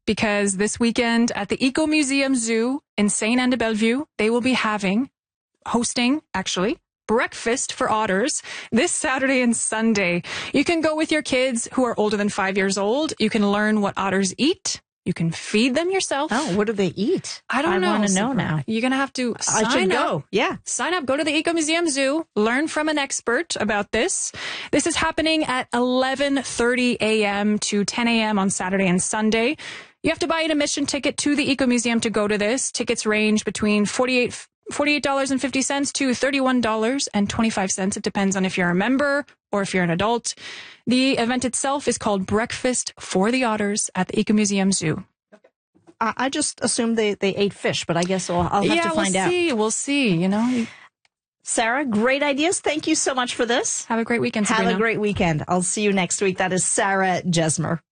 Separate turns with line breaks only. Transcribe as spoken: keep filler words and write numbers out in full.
because this weekend at the Eco Museum Zoo in Saint Anne de Bellevue, they will be having, hosting actually, breakfast for otters this Saturday and Sunday. You can go with your kids who are older than five years old. You can learn what otters eat. You can feed them yourself.
Oh, what do they eat?
I don't
I
know.
I want to know now.
You're going to have to sign
I should
up.
go. Yeah.
Sign up. Go to the Eco Museum Zoo. Learn from an expert about this. This is happening at eleven thirty a.m. to ten a.m. on Saturday and Sunday. You have to buy an admission ticket to the Eco Museum to go to this. Tickets range between forty-eight dollars and fifty cents to thirty-one dollars and twenty-five cents. It depends on if you're a member or if you're an adult. The event itself is called Breakfast for the Otters at the Eco Museum Zoo.
I, I just assumed they, they ate fish, but I guess I'll, I'll have
yeah,
to find
we'll
out.
See, we'll see, you know.
Sarah, great ideas. Thank you so much for this.
Have a great weekend,
Have
Sabrina.
a great weekend. I'll see you next week. That is Sarah Jesmer.